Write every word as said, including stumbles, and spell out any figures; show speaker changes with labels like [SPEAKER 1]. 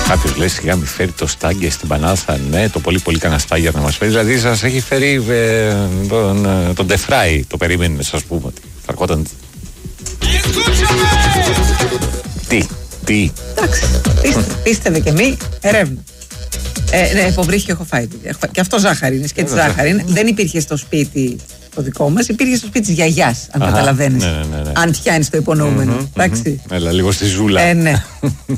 [SPEAKER 1] Κάποιος λέει σιγά μη φέρει το στάγκε στην Πανάθα. Ναι, το πολύ πολύ κανένα στάγκερ να μας φέρει. Δηλαδή σας έχει φέρει ε, τον, ε, τον Ντεφράι. Το περίμενε, σας πούμε ότι θα έρχονταν. Τι, τι.
[SPEAKER 2] Εντάξει, πίστε, πίστευε και μη, ερεύνα. Ε, ναι, υποβρύχιο έχω φάει. Και αυτό ζάχαρη είναι, σκέτη ζάχαρη. Δεν υπήρχε στο σπίτι το δικό μας, υπήρχε στο σπίτι της γιαγιάς, αν καταλαβαίνεις.
[SPEAKER 1] Ναι, ναι, ναι, ναι.
[SPEAKER 2] Αν πιάνεις το υπονοούμενο.
[SPEAKER 1] Mm-hmm,
[SPEAKER 2] εντάξει.
[SPEAKER 1] Mm-hmm. Έλα, λίγο στη ζούλα.
[SPEAKER 2] Ε, ναι.